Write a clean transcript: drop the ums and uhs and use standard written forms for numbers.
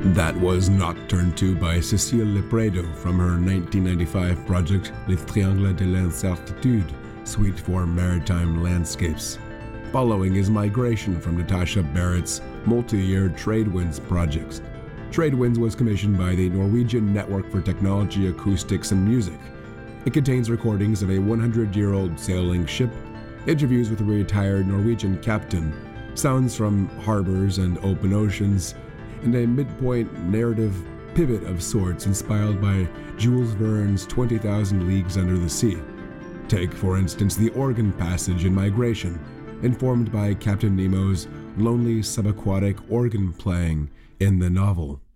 That was Nocturne 2 by Cécile Lepredo from her 1995 project Les Triangles de l'Incertitude, Suite for Maritime Landscapes. Following is Migration from Natasha Barrett's multi-year Tradewinds project. Tradewinds was commissioned by the Norwegian Network for Technology, Acoustics and Music. It contains recordings of a 100-year-old sailing ship, interviews with a retired Norwegian captain, sounds from harbors and open oceans, and a midpoint narrative pivot of sorts inspired by Jules Verne's 20,000 Leagues Under the Sea. Take, for instance, the organ passage in Migration, informed by Captain Nemo's lonely subaquatic organ playing in the novel.